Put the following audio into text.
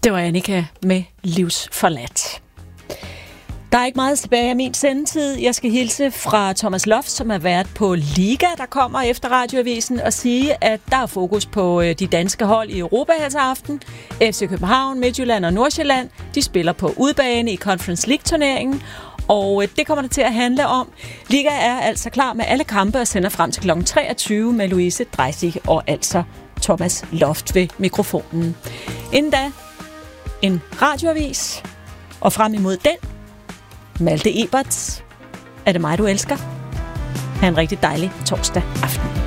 Det var Annika med Livsforladt. Der er ikke meget tilbage af min sendetid. Jeg skal hilse fra Thomas Loft, som har været på Liga, der kommer efter Radioavisen, og sige, at der er fokus på de danske hold i Europa her til aften. FC København, Midtjylland og Nordsjælland, de spiller på udebane i Conference League-turneringen, og det kommer det til at handle om. Liga er altså klar med alle kampe og sender frem til kl. 23 med Louise Dreisig og altså Thomas Loft ved mikrofonen. Inden da en radioavis, og frem imod den Malte Eberts, Er det mig, du elsker? Ha' en rigtig dejlig torsdag aften.